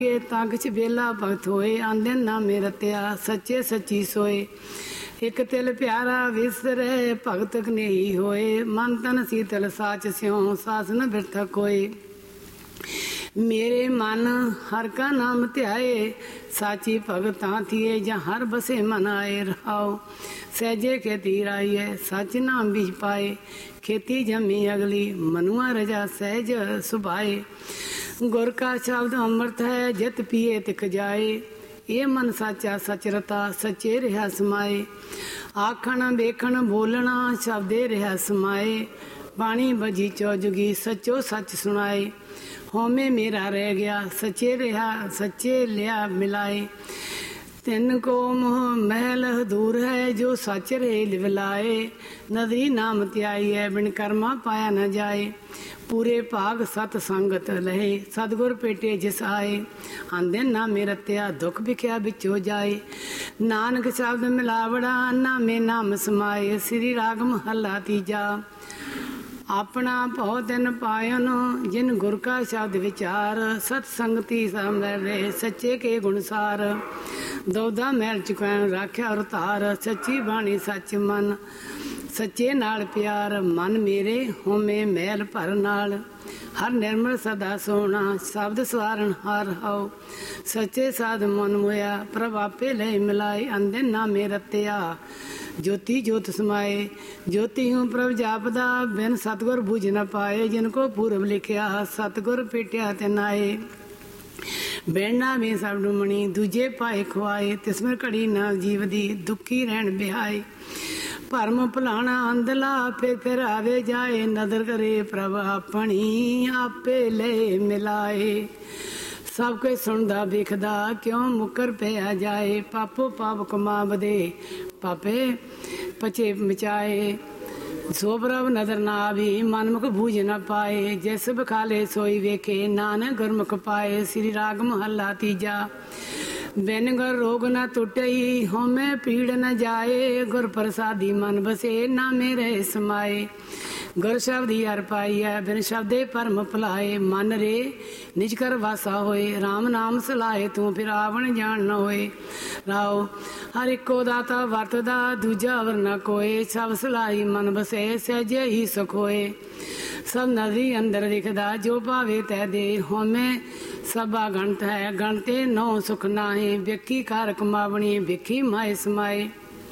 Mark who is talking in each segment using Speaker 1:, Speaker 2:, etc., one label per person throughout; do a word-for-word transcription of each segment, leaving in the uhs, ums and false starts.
Speaker 1: तग च बेला भगत होए, आंदे नामे रत्या सच्चे सच्ची सोए। एक तिल प्यारा विसरे भगत कनेही होए, मन तन शीतल साच स्यों सासन बिरथक होए। मेरे मन हर का नाम ध्याए, साची भगतां थिए जहाँ हर बसे मन आए। रहाओ सहजे खेती राइए, सच नाम बीज पाए। खेती जमी अगली मनुआ रजा सहज सुभाए। गुर का शब्द अमृत है, जित पिए तिक जाए। ये मन साचा सच रता, सच्चे रहा समाए। आखण वेखण बोलना, शब्दे रहा समाए। बाणी बजी चौजुगी, सचो सच सुनाए। होमे मेरा रह गया, सच्चे रहा सच्चे लिया मिलाए। तिन को मोह महल दूर है, जो सच रहे लिवलाए। नदरी नाम त्याई है, बिन कर्मा पाया न जाए। पूरे भाग सत संगत लहे, सतगुर पेटे जिस आए। आंदे नामे रत्या दुख बिख्या बिचो जाए। नानक शब्द मिलावड़ा, नामे नाम समाए। श्री राग महला तीजा। अपना भौ तिन पायन, जिन गुर का शब्द विचार। सतसंगति सामरे, सच्चे के गुणसार। दौदा मैल चुकैन राख्या अवतार, सच्ची बाणी सच मन। सच्चे नाल प्यार, मन मेरे होमे मैल भर नाल। हर निर्मल सदा सोना, शब्द सवारण हर हाओ। सच्चे साध मन मोया, प्रभ आपे ले मिलाए। आंदे नामे रत्या ज्योति ज्योत समाए। ज्योति हूँ प्रभ जापदा, बिन सतगुर बुझ न पाए। जिनको पूर्व लिखिया, सतगुर पेटिया ते नाए। बैठना में सब डुमणी, दूजे पाए खुआए। तिस्मर घड़ी नाल जीव दी, दुखी रहन बिहाए। भरम भुलाना अंधला, फिर फिर आवे जाए। नदर करे प्रभ अपनी, आपे ले मिलाए। सब कुछ सुनदा विखदा, क्यों मुकर पिया जाए। पापो पाप कमा बदे, पापे पचे मचाए। सो प्रभ नदर ना आवी, मनमुख बूझ न पाए। जिस बखाले सोई वेखे, नानक गुरमुख पाए। श्री राग महला तीजा। बिन गुर रोग न टुटई, होमे पीड़ न जाए। गुर प्रसादी मन बसे, नामे रहे समाए। गुर शब्द हर पाई है, बिन शब्दे परम भुलाए। मन रे निज कर वासा होए, राम नाम सलाहे। तू फिर आवण जान न होए। राओ हर इको दाता वरतदा, दूजा वर न कोए। सब सलाई मन बसे, सहजे ही सुख होए। सब नदी अंदर दिखदा, जो भावे तै दे। होमे सबा गणत है, गणते नौ सुख नाहे। वेखी कार कमावणी, वेखी माए समाए।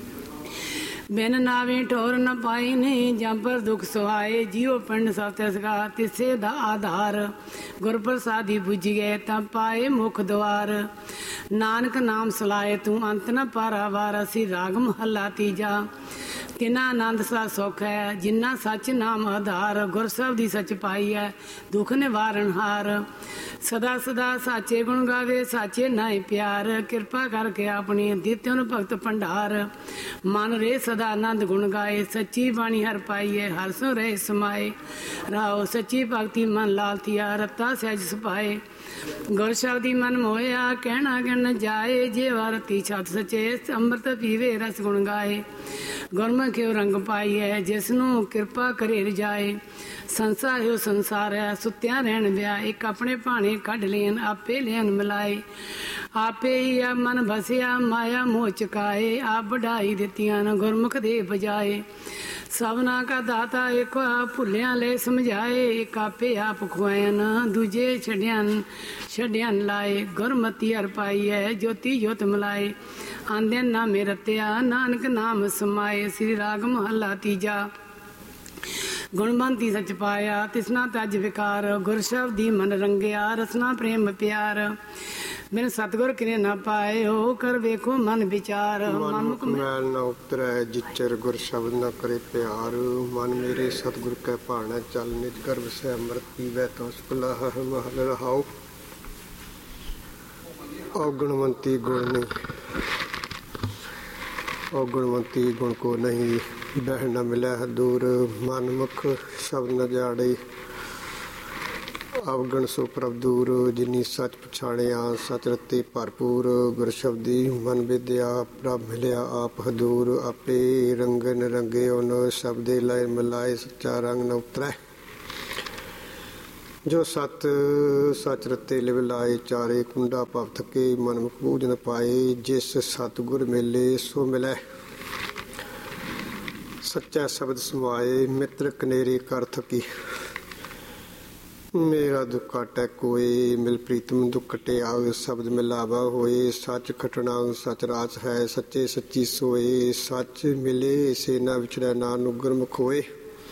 Speaker 1: बिन नावे ठोर न पाई ने, जम पर दुख सुहाए। जियो पिंड सब तिसका, तिसे दा आधार। गुर प्रसादी बुझ गए, तब पाए मुख द्वार। नानक नाम सलाए, तू अंत न पारावार। श्री राग महला तीजा। तिना आनंद सा सुख है, जिन्ना सच नाम आधार। गुर शब्द सच पाई है, दुख निवारण हार। सदा सदा साचे गुण गावे, साचे नाए प्यार। कृपा करके अपनी दित्यों भगत भंडार। मन रे सदा आनंद गुण गाए, सच्ची बाणी हर पाई है। हर सो रहे समाए। राओ सच्ची भक्ति मन लालतिया, रत्ता सहज सुपाए। गुर शब्दी मन मोया, कहना गण जाए। जे वारती छत सचे, अमृत पीवे रस गुण गाए। गुरमुख रंग पाई है, जिसनों कृपा करे रजाए। संसार हो संसार है, सुत्या रहन ब्या। एक अपने भाने कढ़ लेन, आपे लेन मिलाए। आपे ही आ मन बसिया, माया मोह चुकाए। आप बढ़ाई दित्तियां न, गुरमुख दे बजाए। सबना का दाता एक भुलिया ले समझाए। एक आपे आप खुआयन, दूजे छड़ियन छड़ियन लाए। गुरमती हर पाई है, ज्योति ज्योत मिलाए। आंदे नामे रत्या, नानक नाम समाए। श्री राग महला तीजा। गुणवंती सच पाया, तिसना तज विकार। गुर शब्दी मन रंगया, रसना प्रेम प्यार। बिन सतगुर किने न पाए, हो कर वेखो मन विचार।
Speaker 2: मनमुख मैल न उतरै, जिचर गुर शब्द न करे प्यार। मन मेरे सतगुर कै भाणै, चल निज गर्भ से अमृत पीवै। तो सुखलाह महल रहाओ। अगुणवंती गुण नहीं, अगुणवंती गुण को नहीं। बह न मिलै दूर, मनमुख शब्द न जाड़े। अवगण सो प्रभ दूर, जिनी सच पछाणिया। सच रते भरपूर, गुर शब्दी मन विद्या। प्रभ मिलिया आप हदूर, आपे रंगन रंगे उन। शब्दे लय मिलाए, सच्चा रंग न उतरै। ਜੋ ਸਤ ਸਚ ਰਤੇ ਲਿਵ ਲਾਏ, ਚਾਰੇ ਕੁੰਡਾ ਭਵ ਥਕੇ, ਮਨਮੁਖ ਬੂਝ ਨ ਪਾਏ। ਜਿਸ ਸਤਿਗੁਰ ਮੇਲੇ ਸੋ ਮਿਲੈ, ਸੱਚਾ ਸ਼ਬਦ ਸਮਾਏ। ਮਿੱਤਰ ਕਨੇਰੇ ਕਰ ਥਕੀ, ਮੇਰਾ ਦੁੱਖ ਕਾਟੈ ਕੋਏ। ਮਿਲ ਪ੍ਰੀਤਮ ਦੁੱਖ ਕਟਿਆ, ਸ਼ਬਦ ਮਿਲਾਵਾ ਹੋਏ। ਸੱਚ ਖਟਣਾ ਸੱਚ ਰਾਸ ਹੈ, ਸੱਚੇ ਸੱਚੀ ਸੋਏ। ਸੱਚ ਮਿਲੇ ਸੇ ਨਾ ਵਿਛੜੈ, ਨਾਨਕ ਗੁਰਮੁਖ ਹੋਏ।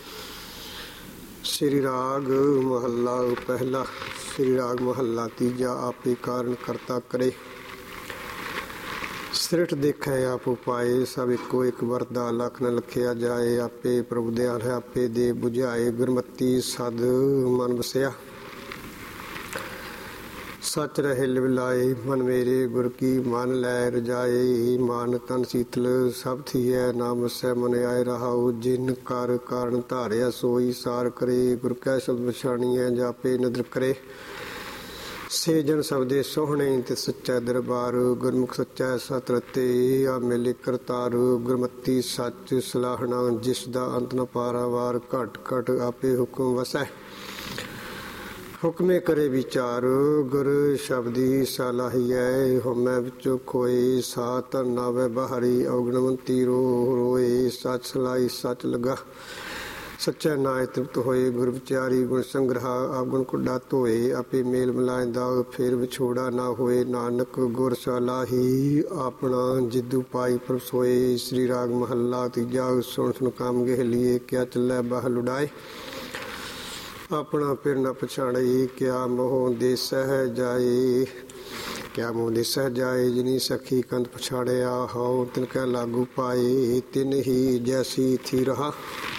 Speaker 2: ਸ੍ਰੀ ਰਾਗ ਮਹੱਲਾ ਪਹਿਲਾ। ਸ੍ਰੀ ਰਾਗ ਮਹੱਲਾ ਤੀਜਾ। ਆਪੇ ਕਾਰਨ ਕਰਤਾ ਕਰੇ, ਸ੍ਰਿਸ਼ਟ ਦੇਖੈ ਆਪ ਉਪਾਏ। ਸਭ ਇੱਕੋ ਇੱਕ ਵਰਦਾ, ਲੱਖ ਨ ਲਖਿਆ ਜਾਏ। ਆਪੇ ਪ੍ਰਭੂ ਦਿਆਲ ਹੈ, ਆਪੇ ਦੇ ਬੁਝਾਏ। ਗੁਰਮਤੀ ਸਦ ਮਨ ਵਸਿਆ, ਸੱਚ ਰਹੇ ਲਿਵ ਲਾਏ। ਮਨ ਮੇਰੇ ਗੁਰ ਕੀ ਮਨ ਲੈ ਰਜਾਏ। ਮਨ ਤਨ ਸੀਤਲ ਸਭ ਥੀਐ, ਨਾਮ ਵਸੈ ਮਨ ਆਏ ਰਹਾਉ। ਜਿਨ ਕਰ ਕਾਰਨ ਧਾਰਿਆ, ਸੋਈ ਸਾਰ ਕਰੇ। ਗੁਰ ਕੈ ਸ਼ਬਦ ਪਛਾਣੀਐ, ਜਾਪੇ ਨਦਰ ਕਰੇ। ਸੇ ਜਨ ਸਬਦੇ ਸੋਹਣੇ, ਤੇ ਸੱਚਾ ਦਰਬਾਰ। ਗੁਰਮੁਖ ਸੱਚਾ ਸਤ ਰਤੇ, ਆ ਮਿਲੇ ਕਰਤਾਰ। ਗੁਰਮਤੀ ਸੱਚ ਸਲਾਹਣਾ, ਜਿਸ ਦਾ ਅੰਤ ਨ ਪਾਰਾਵਾਰ। ਘਟ ਘਟ ਆਪੇ ਹੁਕਮ ਵਸੈ, ਹੁਕਮੇ ਕਰੇ ਵਿਚਾਰ। ਗੁਰ ਸ਼ਬਦੀ ਸਲਾਹੀਐ, ਹਉਮੈ ਵਿੱਚੋਂ ਖੋਏ। ਸਾ ਧਨ ਨਾਵੈ ਬਾਹਰੀ, ਔਗਣਵੰਤੀ ਰੋ ਰੋਏ। ਸੱਚ ਸਲਾਈ ਸੱਚ ਲਗਾ, ਸੱਚਾ ਨਾਇ ਤ੍ਰਿਪਤ ਹੋਏ। ਗੁਰ ਵਿਚਾਰੀ ਗੁਣ ਸੰਗ੍ਰਹਾ, ਆਗੁਣ ਕੁੱਡਾ ਧੋਏ। ਆਪੇ ਮੇਲ ਮਿਲਾਇਂਦਾ, ਫੇਰ ਵਿਛੋੜਾ ਨਾ ਹੋਏ। ਨਾਨਕ ਗੁਰ ਸਲਾਹੀ, ਆਪਣਾ ਜਿਦੂ ਪਾਈ ਪ੍ਰਭ ਸੋਏ। ਸ੍ਰੀ ਰਾਗ ਮਹੱਲਾ ਤੀਜਾ। ਸੁਣ ਸੁਣ ਕਾਮ ਗਹਿਲੀਏ, ਕਿਆ ਚੱਲੈ ਬਾਹ ਲੁਡਾਏ। ਆਪਣਾ ਫਿਰ ਨ ਪਛਾਣਈ, ਕਿਆ ਮੋਹ ਦੇਸਹਿ ਜਾਏ। ਕਿਆ ਮੋਹ ਦੇਸਹਿ ਜਾਏ, ਜਿਨੀ ਸਖੀ ਕੰਤ ਪਛਾੜਿਆ। ਹਉ ਤਿਨ ਕੈ ਲਾਗੂ ਪਾਏ, ਤਿਨ ਹੀ ਜੈਸੀ ਥੀ ਰਹਾ।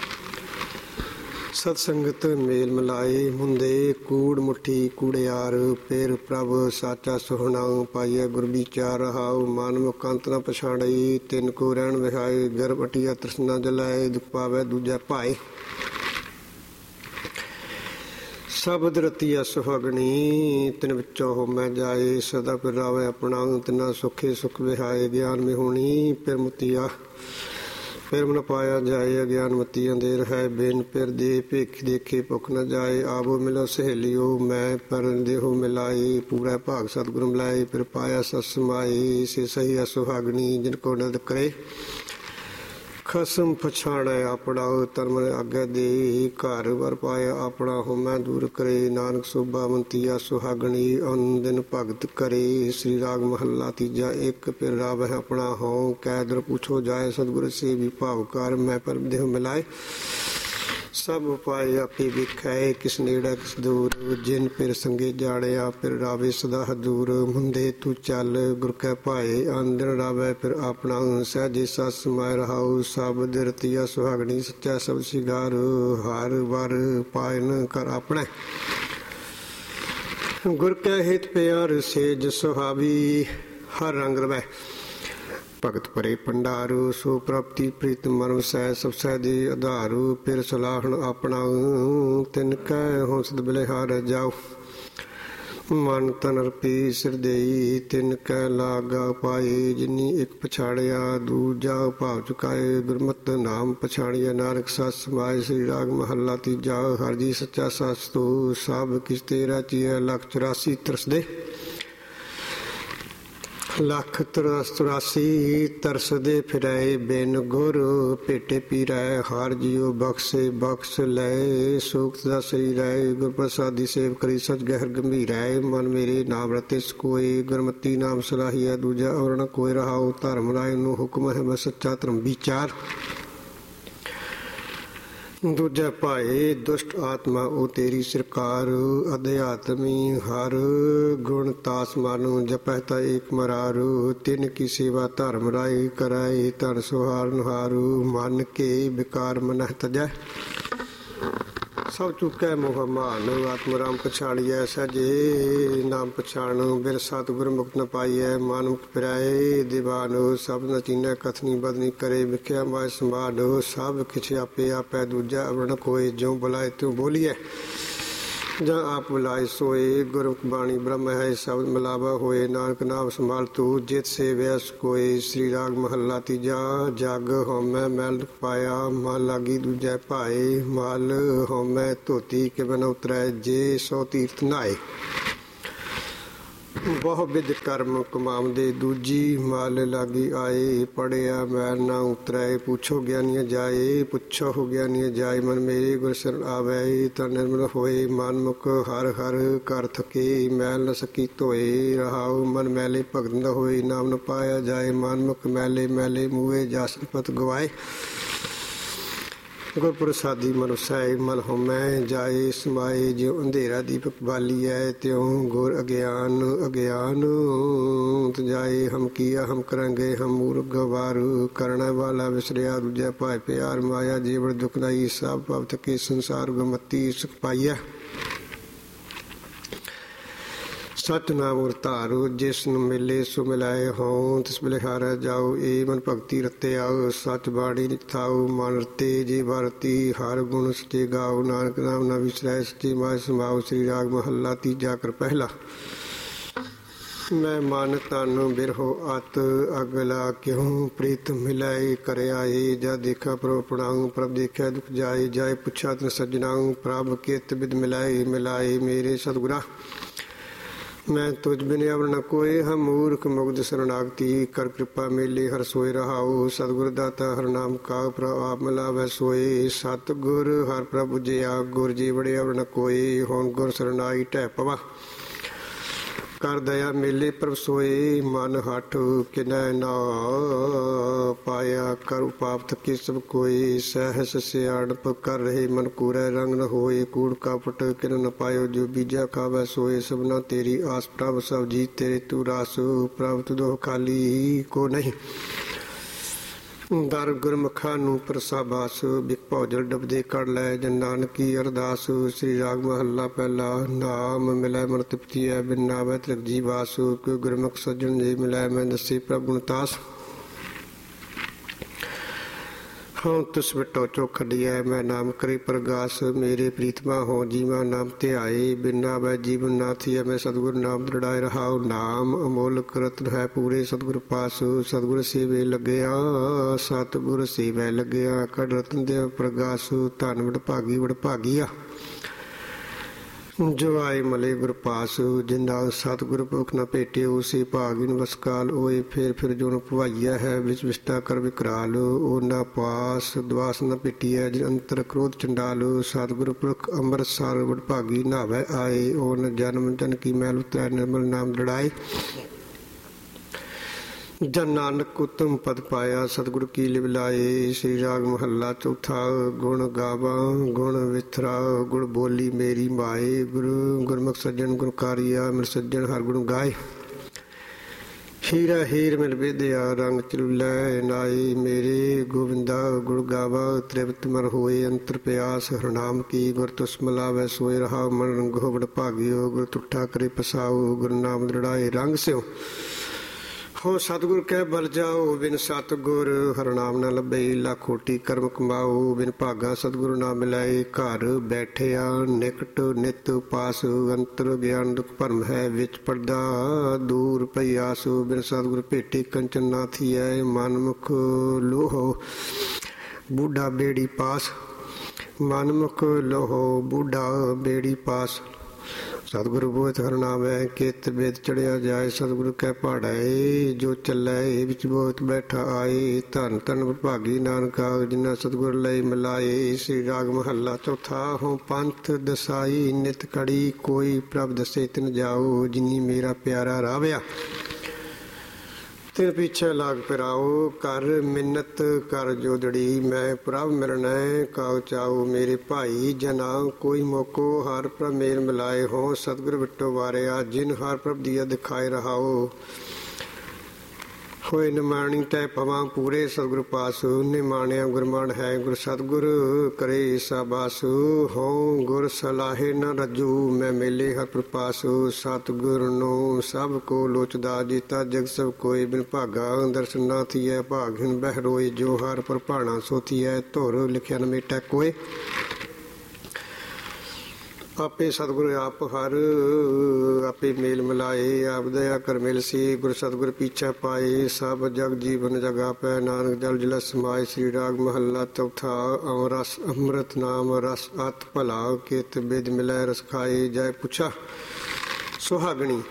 Speaker 2: ਸਤ ਸੰਗਤ ਮੇਲ ਮਿਲਾਏ, ਮੁੰਦੇ ਕੂੜ ਮੁੱਠੀ ਕੂੜਿਆਰ। ਫਿਰ ਪ੍ਰਭ ਸਾਚਾ ਸੁਹਣਾ, ਪਾਈਐ ਗੁਰ ਵਿਚਾਰ। ਹਾਉ ਮਨ ਮੁਖ ਅੰਤ ਨ ਪਛਾੜਈ, ਤਿਨ ਕੋ ਰਹਿਣ ਵਿਹਾਏ। ਗਰਭ ਅਟਿਆ ਤ੍ਰਿਸ਼ਨਾ ਜਲਾਏ, ਦੁਖ ਪਾਵੈ ਦੂਜੈ ਭਾਏ। ਸ਼ਬਦ ਰਤੀਆ ਸੁਹਾਗਣੀ, ਤਿਨ ਵਿੱਚੋਂ ਹਉਮੈ ਜਾਏ। ਸਦਾ ਫਿਰ ਰਾਵੈ ਆਪਣਾ, ਤਿਨਾ ਸੁਖੇ ਸੁਖ ਵਿਹਾਏ। ਗਿਆਨ ਮਿਹੁਣੀ ਫਿਰ ਮੁਤੀਆ, ਫਿਰ ਨ ਪਾਇਆ ਜਾਏ। ਅਗਿਆਨ ਮਤੀ ਅੰਧੇਰ ਹੈ, ਬਿਨ ਫਿਰ ਦੇ ਭੇਖ ਦੇਖੇ ਭੁੱਖ ਨ ਜਾਏ। ਆਵੋ ਮਿਲੋ ਸਹੇਲਿਓ, ਮੈਂ ਪਰ ਦੇਹੋ ਮਿਲਾਏ। ਪੂਰਾ ਭਾਗ ਸਤਿਗੁਰ ਮਿਲਾਏ, ਫਿਰ ਪਾਇਆ ਸਤ ਸਮਾਏ। ਸੇ ਸਹੀ ਸੁਹਾਗਣੀ, ਜਿਨ ਕੋ ਨਦ ਕਰੇ। ਖਸਮ ਪਛਾਣੈ ਆਪਣਾ, ਧਰਮ ਆਗੇ ਦੇ। ਘਰ ਵਰ ਪਾਇਆ ਆਪਣਾ, ਹਉਮੈ ਦੂਰ ਕਰੇ। ਨਾਨਕ ਸੋਭਾ ਮੰਤੀਆ ਸੁਹਾਗਣੀ, ਅਨ ਦਿਨ ਭਗਤ ਕਰੇ। ਸ੍ਰੀ ਰਾਗ ਮਹੱਲਾ ਤੀਜਾ। ਇੱਕ ਫਿਰ ਰਾਵਹਿ ਆਪਣਾ ਹਉ, ਕੈ ਦਰ ਪੁੱਛੋ ਜਾਏ। ਸਤਿਗੁਰ ਸੇ ਵੀ ਭਾਵ ਕਰ, ਮੈਂ ਪਰ ਦੇਹ ਮਿਲਾਏ। ਸਭ ਉਪਾਏ ਆਪੇ ਵੇਖੈ, ਕਿਸ ਨੇੜੇ ਕਿਸ ਦੂਰ। ਜਿਨ ਫਿਰ ਸੰਗੇ ਜਾੜਿਆ, ਫਿਰ ਰਾਵੇ ਸਦਾ ਹਦੂਰ। ਮੁੰਦੇ ਤੂੰ ਚੱਲ ਗੁਰ ਕੈ ਭਾਏ, ਅਨ ਦਿਨ ਰਾਵੈ ਫਿਰ ਆਪਣਾ। ਸਹਿਜੇ ਸਤ ਸਮਾਇ ਰਹਾਉ, ਸ਼ਬਦ ਰਤੀਆ ਸੁਹਾਗਣੀ। ਸੱਚਾ ਸ਼ਬਦ ਸਿਗਾਰ, ਹਰ ਵਰ ਪਾਇਨ ਕਰ ਆਪਣੇ। ਗੁਰ ਕੈ ਹਿਤ ਪਿਆਰ, ਸੇਜ ਸੁਹਾਵੀ ਹਰ ਰੰਗ ਰਵੈ। ਭਗਤ ਭਰੇ ਭੰਡਾਰੂ, ਸੋ ਪ੍ਰਾਪਤੀ ਪ੍ਰੀਤ ਮਨ ਵਸੈ। ਸਭ ਸਹਿਜੇ ਆਧਾਰੂ, ਫਿਰ ਸਲਾਹਣ ਆਪਣਾ। ਤਿਨ ਕੈ ਹੌਸਦ ਬਲਿਹਾਰ ਜਾਉ, ਮਨ ਤਨ ਅਰਪੀ ਸਿਰ ਦੇਈ। ਤਿਨ ਕੈ ਲਾਗਾ ਪਾਏ, ਜਿਨੀ ਇੱਕ ਪਛਾੜਿਆ। ਦੂਜਾ ਭਾਵ ਚੁਕਾਏ, ਗੁਰਮਤਿ ਨਾਮ ਪਛਾੜਿਆ। ਨਾਨਕ ਸਤ ਸਮਾਏ। ਸ੍ਰੀ ਰਾਗ ਮਹੱਲਾ ਤੀਜਾ। ਹਰਿ ਜੀ ਸੱਚਾ ਸਤਿ, ਸਭ ਕਿਛ ਤੇਰਾ ਚੀਐ। ਲੱਖ ਚੁਰਾਸੀ ਤਰਸਦੇ, ਲੱਖ ਚੁਰਾਸੀ ਤਰਸਦੇ ਫਿਰੈ। ਬਿਨ ਗੁਰ ਭੇਟੇ ਪੀਰੈ, ਹਰਿ ਜੀਉ ਬਖਸ਼ੇ ਬਖਸ਼ ਲੈ। ਸੂਖਤ ਦਾ ਸਰੀਰੈ, ਗੁਰ ਪ੍ਰਸਾਦੀ ਸੇਵ ਕਰੀ। ਸਚ ਗਹਿਰ ਗੰਭੀਰੈ, ਮਨ ਮੇਰੇ ਨਾਮ ਰਤੇ ਸਕੋਏ। ਗੁਰਮਤੀ ਨਾਮ ਸਲਾਹੀਐ, ਦੂਜਾ ਔਰ ਨ ਕੋਇ ਰਹਾਉ। ਧਰਮ ਰਾਏ ਨੂੰ ਹੁਕਮ ਹੈ, ਬਸ ਸੱਚਾ ਧਰਮ ਵਿਚਾਰ। ਦੂਜਾ ਭਾਏ ਦੁਸ਼ਟ ਆਤਮਾ, ਉਹ ਤੇਰੀ ਸਰਕਾਰ। ਅਧਿਆਤਮੀ ਹਰ ਗੁਣ ਤਾਸ ਮਾਨੂ, ਜਪਹਿ ਤਾ ਏਕ ਮਰਾਰੂ। ਤਿਨ ਕੀ ਸੇਵਾ ਧਰਮ ਰਾਏ ਕਰਾਏ, ਧਨ ਸੁਹਾਰਨ ਹਾਰੂ। ਮਨ ਕੇ ਵਿਕਾਰ ਮਨਹਿ ਤਜੈ, ਸਭ ਚੁੱਕੈ ਮੋਹ ਮਾਨ। ਆਤਮ ਰਾਮ ਪਛਾਣੀਐ, ਸਹਿਜੇ ਨਾਮ ਪਛਾਣੁ। ਬਿਨ ਸਤਿਗੁਰ ਮੁਕਤ ਨ ਪਾਈਐ, ਮਨ ਮੁਕਤ ਫਿਰੈ ਦੀਵਾਨ। ਸਭ ਨ ਚੀਨੈ ਕਥਨੀ ਬਦਨੀ ਕਰੇ, ਵਿਖਿਆ ਮਾਇ ਸੰਭਾਲ। ਸਭ ਕਿਛ ਆਪੇ ਆਪੈ, ਦੂਜਾ ਅਵਰਣ ਕੋਇ। ਜਿਉ ਬੁਲਾਏ ਤਿਉ ਬੋਲੀਐ, ਜਾਂ ਆਪ ਬੁਲਾਏ ਸੋਏ। ਗੁਰਮੁਖ ਬਾਣੀ ਬ੍ਰਹਮ ਹੈ ਸ਼ਬਦ ਮਿਲਾਵਾ ਹੋਏ। ਨਾਨਕ ਨਾਮ ਸੰਭਾਲ ਤੂੰ ਜਿਤ ਸੇਵਿਆ ਕੋਏ। ਸ੍ਰੀ ਰਾਗ ਮਹੱਲਾ ਤੀਜਾ। ਜਗ ਹਉਮੈ ਮੈਲ ਪਾਇਆ ਮਨ ਲਾਗੀ ਦੂਜੈ ਭਾਏ। ਮਲ ਹਉਮੈ ਧੋਤੀ ਕਿਵ ਨ ਉਤਰੈ ਜੇ ਸੋ ਤੀਰਥ ਨਹਾਏ। ਬਹੁ ਵਿਧ ਕਰਮ ਕਮਾਉਂਦੇ ਦੂਜੀ ਮਲ ਲਾਗੀ ਆਏ। ਪੜਿਆ ਮੈਲ ਨਾ ਉਤਰੈ ਪੁੱਛੋ ਗਿਆਨੀਆਂ ਜਾਏ। ਪੁੱਛੋ ਹੋ ਗਿਆਨੀਆਂ ਜਾਏ ਮਨ ਮੇਰੇ ਗੁਰ ਸ਼ਰਨ ਆਵੈ। ਤਾਂ ਨਿਰਮਲ ਹੋਏ ਮਨ ਮੁਖ ਹਰ ਹਰ ਕਰ ਥਕੇ। ਮੈਲ ਨ ਸਕੀ ਧੋਏ ਰਹਾਉ ਮਨ ਮੈਲੇ ਭਗਤ ਨ ਹੋਏ। ਨਾਮ ਨ ਪਾਇਆ ਜਾਏ ਮਨ ਮੁਖ ਮੈਲੇ ਮੈਲੇ ਮੂਹੇ ਜਾਸਨ ਪਤ ਗਵਾਏ। ਗੁਰ ਪ੍ਰਸਾਦੀ ਮਨੁਸਾਏ ਮਲ ਹਉਮੈ ਜਾਏ ਸਮਾਏ। ਜਿਉ ਅੰਧੇਰਾ ਦੀਪਕ ਬਾਲੀਐ ਤਿਉ ਗੁਰ ਅਗਿਆਨ ਅਗਿਆਨ ਜਾਏ। ਹਮ ਕੀਆ ਹਮ ਕਰਾਂਗੇ ਹਮ ਮੂਰਖ ਗਵਾਰ। ਕਰਨਾ ਵਾਲਾ ਵਿਸਰਿਆ ਦੂਜੈ ਭਾਇ ਪਿਆਰ। ਮਾਇਆ ਜੀਵਨ ਦੁਖ ਦਾਈ ਸਭ ਭਵ ਥਕੇ ਸੰਸਾਰ ਗਮਤੀ ਸੁਖ ਪਾਈਐ। ਸਤਿਨਾਮ ਗੁਰ ਧਾਰੋ ਜਿਸ ਨੂੰ ਮਿਲੇ ਸੋ ਮਿਲਾਏ ਹੋਂ। ਤਿਸ ਬਲਿਹਾਰੈ ਜਾਓ ਏ ਮਨ ਭਗਤੀ ਰਤੇ ਆਓ। ਸਚ ਬਾਣੀ ਨਿਥਾਓ ਮਨ ਰਤੇ ਜੇ ਵਰਤੀ। ਹਰ ਗੁਣ ਸਚੇ ਗਾਓ ਨਾਨਕ ਨਾਮ ਨਾ ਵਿਸਰੈ ਸਚੀ ਮਾਇ ਸਮਾਓ। ਸ੍ਰੀ ਰਾਗ ਮਹੱਲਾ ਤੀਜਾ। ਕਰ ਪਹਿਲਾ। ਮੈਂ ਮਨ ਤਨ ਬਿਰਹੋ ਅਤ ਅਗਲਾ ਕਿਉਂ ਪ੍ਰੀਤ ਮਿਲਾਏ ਕਰਿਆਏ। ਜਾ ਦੇਖਾ ਪ੍ਰਭ ਪੜਾਉ ਪ੍ਰਭ ਦੇਖਿਆ ਦੁਖ ਜਾਏ। ਜਾਏ ਪੁੱਛਾ ਤਨ ਸਜਣਾਉ ਪ੍ਰਭ ਕਿਤ ਬਿਦ ਮਿਲਾਏ। ਮਿਲਾਏ ਮੇਰੇ ਸਤਿਗੁਰਾ ਮੈਂ ਤੁਝ ਬਿਨ ਅਵਰ ਨ ਕੋਇ। ਹਮ ਮੂਰਖ ਮੁਗਧ ਸਰਨਾਗਤੀ ਕਰ ਕਿਰਪਾ ਮੇਲੇ ਹਰ ਸੋਇ ਰਹਾਉ। ਸਤਿਗੁਰ ਦਾਤਾ ਹਰ ਨਾਮ ਕਾ ਪ੍ਰਭ ਆਪ ਮਿਲਾਵੈ ਸੋਏ। ਸਤਿਗੁਰ ਹਰ ਪ੍ਰਭ ਉਜਿਆ ਗੁਰ ਜੀ ਬੜੇ ਅਵਰ ਨ ਕੋਇ। ਹੁਣ ਗੁਰ ਸਰਨਾਈ ਢਹਿ ਪਵਾ ਕਰ ਦਇਆ ਮੇਲੇ ਪ੍ਰਭ ਸੋਏ। ਮਨ ਹਠ ਕਿਨੈ ਨਾ ਪਾਇਆ ਕਰ ਉਪਾਪ ਥਕੇ ਸਭ ਕੋਇ। ਸਹਿਸ ਸਿਆਣਪ ਕਰ ਰਹੇ ਮਨ ਕੂਰੈ ਰੰਗ ਨ ਹੋਏ। ਕੂੜ ਕਾਪਟ ਕਿਨ ਨ ਪਾਇਓ ਜੋ ਬੀਜਾ ਖਾਵੈ ਸੋਏ। ਸਭਨਾ ਤੇਰੀ ਆਸ ਪ੍ਰਭ ਸਭ ਜੀ ਤੇਰੇ ਤੂੰ ਰਾਸ। ਪ੍ਰਭ ਤੁਧੋ ਖਾਲੀ ਕੋ ਨਹੀਂ ਦਰ ਗੁਰਮੁਖਾਂ ਨੂੰ ਪ੍ਰਸਾਬਾਸ। ਬਿਕ ਭੌਜਲ ਡੁਬਦੇ ਕੜ ਲੈ ਜਨ ਨਾਨਕੀ ਅਰਦਾਸ। ਸ੍ਰੀ ਰਾਗ ਮਹੱਲਾ ਪਹਿਲਾ। ਨਾਮ ਮਿਲੈ ਮਨ ਤ੍ਰਿਪਤੀਐ ਬਿਨ ਨਾਵੈ ਤ੍ਰਿਕ ਜੀ ਵਾਸ। ਕੋਈ ਗੁਰਮੁਖ ਸੱਜਣ ਜੇ ਮਿਲੈ ਮੈਂ ਦੱਸੇ ਪ੍ਰਭ ਗੁਣ ਤਾਸ। ਹਉ ਤਿਸ ਵਿਟੋ ਚੋਖ ਡੀਐ ਮੈਂ ਨਾਮ ਕਰੀ ਪ੍ਰਗਾਸ। ਮੇਰੇ ਪ੍ਰੀਤਮਾ ਹੋ ਜੀਵਾ ਨਾਮ ਧਿਆਏ। ਬਿਨ ਨਾਵੈ ਜੀਵਨ ਨਾ ਥੀਐ ਮੈਂ ਸਤਿਗੁਰ ਨਾਮ ਦ੍ਰਿੜਾਏ ਰਹਾਉ। ਨਾਮ ਅਮੋਲਕ ਰਤਨ ਹੈ ਪੂਰੇ ਸਤਿਗੁਰ ਪਾਸ। ਸਤਿਗੁਰ ਸੇਵੇ ਲੱਗਿਆ ਸਤਿਗੁਰ ਸੇਵੈ ਲੱਗਿਆ। ਕੜ ਰਤਨ ਦੇਵ ਪ੍ਰਗਾਸ। ਧਨ ਵਡਭਾਗੀ ਵਡਭਾਗੀਆ ਜੋ ਆਏ ਮਲੇ ਗੁਰ ਪਾਸ। ਜਿੰਨਾ ਸਤਿਗੁਰ ਭੁਖ ਨ ਭੇਟਿਓ ਸੇ ਭਾਗਿਨ ਵਸਕਾਲ ਹੋਏ। ਫਿਰ ਫਿਰ ਜੋ ਨ ਭਵਾਈਆ ਹੈ ਵਿੱਚ ਵਿਸਟਾ ਕਰ ਵਿਕਰਾਲ। ਉਹ ਨਾ ਪਾਸ ਦਵਾਸ ਨ ਭੇਟੀਐ ਜਿਨ ਅੰਤਰ ਕ੍ਰੋਧ ਚੰਡਾਲ। ਸਤਿਗੁਰ ਪੁਰਖ ਅੰਮ੍ਰਿਤਸਰ ਵਡਭਾਗੀ ਨਾਵੈ ਆਏ। ਉਹ ਨ ਜਨਮ ਜਨ ਕੀ ਮੈਲ ਉਤਰੈ ਨਿਰਮਲ ਨਾਮ ਦ੍ਰਿੜਾਏ। ਜਨ ਨਾਨਕ ਉਤਮ ਪਦ ਪਾਇਆ ਸਤਿਗੁਰ ਕੀ ਲਿਵ ਲਾਏ। ਸ੍ਰੀ ਰਾਗ ਮਹੱਲਾ ਚੌਥਾ। ਗੁਣ ਗਾਵਾਂ ਗੁਣ ਵਿਥਰਾ ਗੁਣ ਬੋਲੀ ਮੇਰੀ ਮਾਏ। ਗੁਰੂ ਗੁਰਮੁਖ ਸੱਜਣ ਗੁਣਕਾਰੀਆ ਮਿਲ ਸੱਜਣ ਹਰ ਗੁਣ ਗਾਏ। ਹੀਰਾ ਹੀਰ ਮਿਲ ਵਿਦਿਆ ਰੰਗ ਚਲੂਲੈ ਨਾਏ। ਮੇਰੇ ਗੋਬਿੰਦਾ ਗੁਣ ਗਾਵਾ ਤ੍ਰਿਪਤ ਮਰ ਹੋਏ। ਅੰਤਰ ਪਿਆਸ ਹਰਨਾਮ ਕੀ ਗੁਰ ਤੁਸ ਮਿਲਾਵੈ ਸੋਏ ਰਹਾਉ। ਮਨ ਰੰਗੋ ਵਡਭਾਗਿਓ ਗੁਰ ਤੁਠਾ ਕਰੇ ਪਸਾਉ। ਗੁਰੂ ਨਾਮ ਦ੍ਰਿੜਾਏ ਰੰਗ ਸਿਓ ਹੋ। ਸਤਿਗੁਰ ਕਹਿ ਬਲ ਜਾਓ ਬਿਨ ਸਤਿਗੁਰ ਹਰ ਨਾਮ ਨ ਲੱਭੇ। ਲੱਖ ਕੋਟੀ ਕਰਮ ਕਮਾਓ ਬਿਨ ਭਾਗਾ ਸਤਿਗੁਰ ਨਾ ਮਿਲਾਏ। ਘਰ ਬੈਠਿਆ ਨਿਕਟ ਨਿਤ ਪਾਸ। ਅੰਤਰ ਗਿਆਨ ਦੁਖ ਭਰਮ ਹੈ ਵਿੱਚ ਪਰਦਾ ਦੂਰ ਪਈ ਆਸ। ਬਿਨ ਸਤਿਗੁਰ ਭੇਟੇ ਕੰਚਨ ਨਾ ਥੀਐ। ਮਨ ਮੁਖ ਲੋਹੋ ਬੂਢਾ ਬੇੜੀ ਪਾਸ। ਮਨ ਮੁਖ ਲੋਹੋ ਬੂਢਾ ਬੇੜੀ ਪਾਸ। ਸਤਿਗੁਰੂ ਬੋਧ ਹਰ ਨਾਮੈ ਕਿਤ ਬੇਦ ਚੜਿਆ ਜਾਏ। ਸਤਿਗੁਰੂ ਕਹਿ ਪਹਾੜਾਏ ਜੋ ਚੱਲੈ ਵਿੱਚ ਬੋਧ ਬੈਠਾ ਆਏ। ਧੰਨ ਧੰਨ ਵਡਭਾਗੀ ਨਾਨਕਾ ਜਿਨ੍ਹਾਂ ਸਤਿਗੁਰ ਲਈ ਮਿਲਾਏ। ਸ੍ਰੀ ਰਾਗ ਮਹੱਲਾ ਚੌਥਾ। ਹੋ ਪੰਥ ਦਸਾਈ ਨਿਤ ਕੜੀ ਕੋਈ ਪ੍ਰਭ ਦਸੇ ਤਿਨ ਜਾਓ। ਜਿਨੀ ਮੇਰਾ ਪਿਆਰਾ ਰਾਵਿਆ ਤਿਨ ਪਿੱਛੇ ਲਾਗ ਫਿਰਾਓ। ਕਰ ਮਿੰਨਤ ਕਰ ਜੋਦੜੀ ਮੈਂ ਪ੍ਰਭ ਮਿਲਣੈ ਕਾਉ ਚਾਉ। ਮੇਰੇ ਭਾਈ ਜਨਾ ਕੋਈ ਮੋਕੋ ਹਰ ਪ੍ਰਭ ਮੇਲ ਮਿਲਾਏ ਹੋ। ਸਤਿਗੁਰ ਵਿਟੋ ਵਾਰਿਆ ਜਿਨ ਹਰ ਪ੍ਰਭ ਦੀਆ ਦਿਖਾਏ ਰਹਾਓ। ਹੋਏ ਨਿਮਾਣੀ ਤੈ ਪਵਾਂ ਪੂਰੇ ਸਤਿਗੁਰ ਪਾਸ। ਨਿਮਾਣਿਆ ਗੁਰਮਾਨ ਹੈ ਗੁਰ ਸਤਿਗੁਰ ਕਰੇ ਸਾਬਾਸ। ਹੋਂ ਗੁਰ ਸਲਾਹੇ ਨ ਰੱਜੂ ਮੈਂ ਮੇਲੇ ਹਰ ਪ੍ਰਪਾਸ। ਸਤਿਗੁਰ ਨੂੰ ਸਭ ਕੋ ਲੋਚਦਾ ਜੀਤਾ ਜਗ ਸਭ ਕੋਈ। ਬਿਨ ਭਾਗਾ ਦਰਸ਼ਨ ਨਾ ਥੀਐ ਭਾਗਿਨ ਬਹਿ ਰੋਏ। ਜੋ ਹਰ ਪਰ ਭਾਣਾ ਸੋ ਥੀਐ ਧੁਰ ਲਿਖਿਆ ਨ ਮੇਟੈ ਕੋਏ। ਆਪੇ ਸਤਿਗੁਰ ਆਪ ਹਰ ਆਪੇ ਮੇਲ ਮਿਲਾਏ, ਆਪ ਦਇਆ ਕਰ ਮਿਲ ਸੀ ਗੁਰ ਸਤਿਗੁਰ ਪੀਛਾ ਪਾਏ। ਸਭ ਜਗ ਜੀਵਨ ਜਗਾ ਪੈ ਨਾਨਕ ਜਲ ਜਲ ਸਮਾਏ। ਸ੍ਰੀ ਰਾਗ ਮਹੱਲਾ ਚੌਥਾ। ਅਮਰਸ ਅੰਮ੍ਰਿਤ ਨਾਮ ਰਸ ਅਤ ਭਲਾ, ਕਿਤ ਬਿਦ ਮਿਲੈ ਰਸ ਖਾਏ। ਜੈ ਪੁੱਛਾ ਸੁਹਾਗਣੀ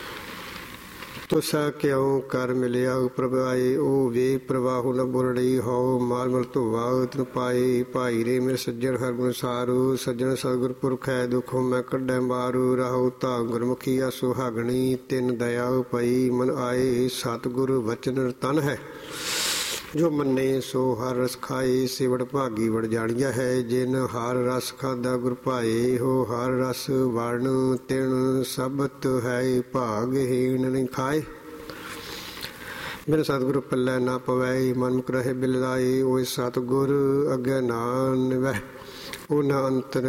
Speaker 2: ਤੁਸਾ ਕਿਉਂ ਕਰ ਮਿਲਿਆ ਪ੍ਰਭ ਆਏ। ਉਹ ਵੇ ਪ੍ਰਵਾਹੁ ਨ ਬੁਰੜੀ ਹੋ, ਮਾਲ ਮਲ ਧੋਵਾ ਤਨ ਪਾਏ। ਭਾਈ ਰੇ ਮੇਰੇ ਸੱਜਣ ਹਰਗੁਣ ਸਾਰੂ, ਸੱਜਣ ਸਤਿਗੁਰ ਪੁਰਖ ਹੈ ਦੁਖੋਂ ਮੈਂ ਕੱਢੈ ਮਾਰੂ। ਰਹੋ ਤਾਂ ਗੁਰਮੁਖੀਆ ਸੁਹਾਗਣੀ, ਤਿਨ ਦਇਆ ਪਈ ਮਨ ਆਏ। ਸਤਿਗੁਰ ਵਚਨ ਰਤਨ ਹੈ ਜੋ ਮੰਨੇ ਸੋ ਹਰ ਰਸ ਖਾਏ। ਸਿਵੜ ਭਾਗੀ ਵੜ ਜਾਣੀਆ ਹੈ, ਜਿਨ ਹਰ ਰਸ ਖਾਦਾ ਗੁਰ ਭਾਏ। ਹੋ ਹਰ ਰਸ ਵਰਨ ਤਿਨ ਸਬਤ ਹੈ, ਭਾਗਹੀਣ ਨਹੀਂ ਖਾਏ। ਬਿਨ ਸਤਿਗੁਰ ਪੱਲੇ ਨਾ ਪਵੈ, ਮਨ ਮੁਖ ਰਹੇ ਬਿਲਦਾਏ। ਓਏ ਸਤਿਗੁਰ ਅੱਗੇ ਨਾ ਨਿਵੈ, ਉਹ ਨਾ ਅੰਤਰ